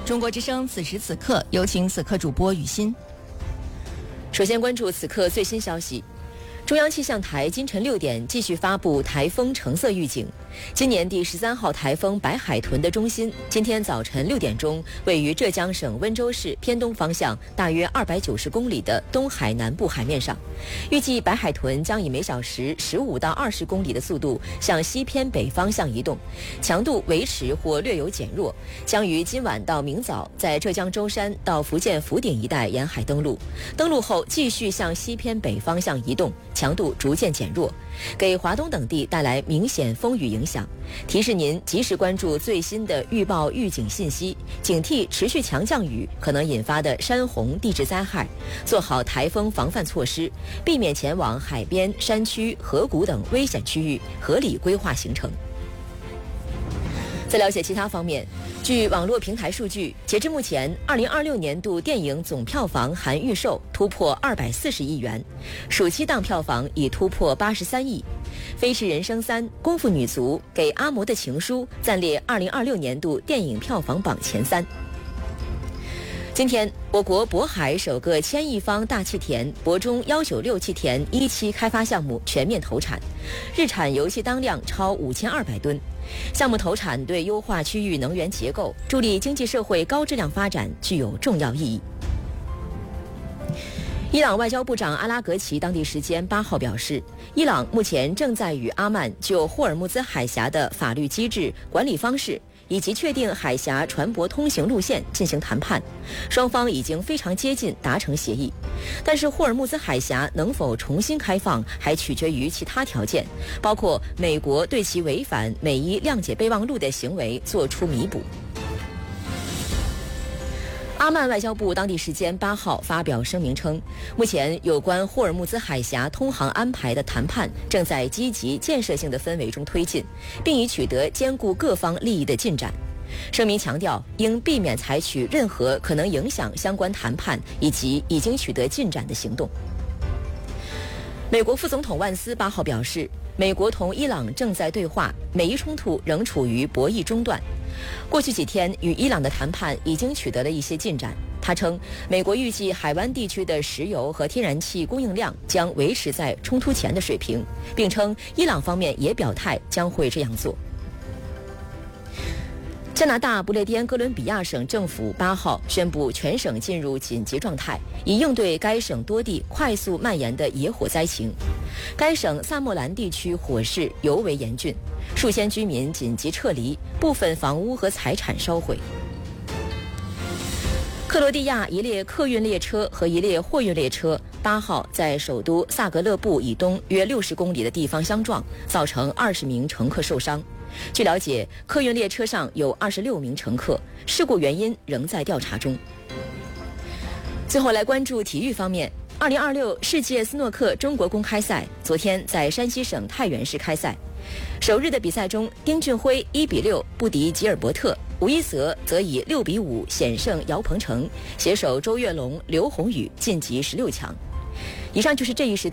中国之声此时此刻，有请此刻主播雨欣。 首先关注此刻最新消息。中央气象台今晨6点继续发布台风橙色预警。今年第13号台风白海豚的中心今天早晨6点钟位于浙江省温州市偏东方向大约290公里的东海南部海面上。预计白海豚将以每小时15到20公里的速度向西偏北方向移动，强度维持或略有减弱，将于今晚到明早在浙江舟山到福建福鼎一带沿海登陆，登陆后继续向西偏北方向移动，强度逐渐减弱，给华东等地带来明显风雨影响。提示您及时关注最新的预报预警信息，警惕持续强降雨可能引发的山洪地质灾害，做好台风防范措施，避免前往海边、山区、河谷等危险区域，合理规划行程。在了解其他方面，据网络平台数据，截至目前，2026年度电影总票房含预售突破240亿元，暑期档票房已突破83亿。《飞驰人生3》、《功夫女足》、《给阿嬷的情书》暂列2026年度电影票房榜前3。今天，我国渤海首个1000亿方大气田渤中196气田1期开发项目全面投产，日产油气当量超5200吨。项目投产对优化区域能源结构、助力经济社会高质量发展具有重要意义。伊朗外交部长阿拉格齐当地时间8号表示，伊朗目前正在与阿曼就霍尔木兹海峡的法律机制、管理方式以及确定海峡船舶通行路线进行谈判，双方已经非常接近达成协议。但是霍尔木兹海峡能否重新开放还取决于其他条件，包括美国对其违反美伊谅解备忘录的行为做出弥补。阿曼外交部当地时间8号发表声明称，目前有关霍尔木兹海峡通航安排的谈判正在积极建设性的氛围中推进，并已取得兼顾各方利益的进展。声明强调，应避免采取任何可能影响相关谈判以及已经取得进展的行动。美国副总统万斯8号表示，美国同伊朗正在对话，美伊冲突仍处于博弈中段。过去几天与伊朗的谈判已经取得了一些进展。他称，美国预计海湾地区的石油和天然气供应量将维持在冲突前的水平，并称伊朗方面也表态将会这样做。加拿大不列颠哥伦比亚省政府8号宣布全省进入紧急状态，以应对该省多地快速蔓延的野火灾情。该省萨莫兰地区火势尤为严峻，数千居民紧急撤离，部分房屋和财产烧毁。克罗地亚一列客运列车和一列货运列车8号在首都萨格勒布以东约60公里的地方相撞，造成20名乘客受伤。据了解，客运列车上有26名乘客，事故原因仍在调查中。最后来关注体育方面，2026世界斯诺克中国公开赛昨天在山西省太原市开赛。首日的比赛中，丁俊晖1比6不敌吉尔伯特，吴一泽则以6比5险胜姚鹏程，携手周跃龙、刘宏宇晋级16强。以上就是这一时